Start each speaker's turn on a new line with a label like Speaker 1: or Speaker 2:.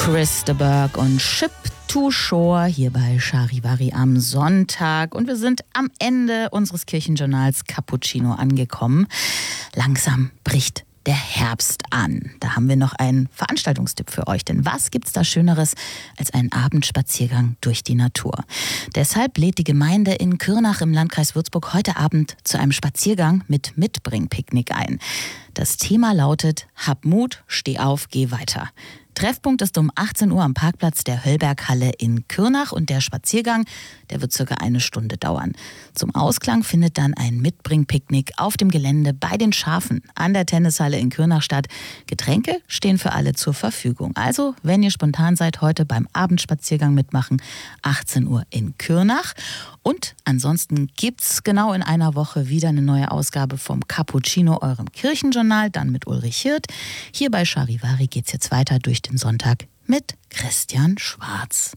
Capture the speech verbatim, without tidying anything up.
Speaker 1: Chris de Burgh und Ship to Shore hier bei Charivari am Sonntag. Und wir sind am Ende unseres Kirchenjournals Cappuccino angekommen. Langsam bricht der Herbst an. Da haben wir noch einen Veranstaltungstipp für euch. Denn was gibt's da Schöneres als einen Abendspaziergang durch die Natur? Deshalb lädt die Gemeinde in Kürnach im Landkreis Würzburg heute Abend zu einem Spaziergang mit Mitbringpicknick ein. Das Thema lautet: Hab Mut, steh auf, geh weiter. Treffpunkt ist um achtzehn Uhr am Parkplatz der Höllberghalle in Kürnach und der Spaziergang, der wird circa eine Stunde dauern. Zum Ausklang findet dann ein Mitbringpicknick auf dem Gelände bei den Schafen an der Tennishalle in Kürnach statt. Getränke stehen für alle zur Verfügung. Also, wenn ihr spontan seid, heute beim Abendspaziergang mitmachen, achtzehn Uhr in Kürnach. Und ansonsten gibt's genau in einer Woche wieder eine neue Ausgabe vom Cappuccino, eurem Kirchenjournal, dann mit Ulrich Hirt. Hier bei Charivari geht's jetzt weiter durch den Sonntag mit Christian Schwarz.